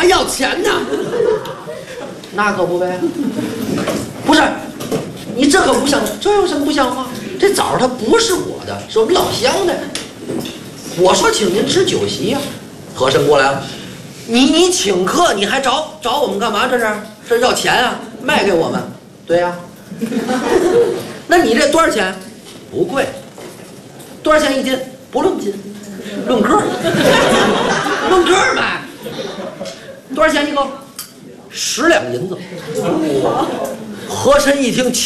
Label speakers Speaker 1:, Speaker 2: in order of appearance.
Speaker 1: 还要钱呢？那可不呗。不是，你这可不像，这有什么不像话？这枣它不是我的，是我们老乡的。我说请您吃酒席呀、和珅过来了，你请客，你还找我们干嘛？这是要钱啊？卖给我们？对呀、那你这多少钱？不贵。多少钱一斤？不论斤，论个，论个买。多少钱一个？10两银子。和珅一听。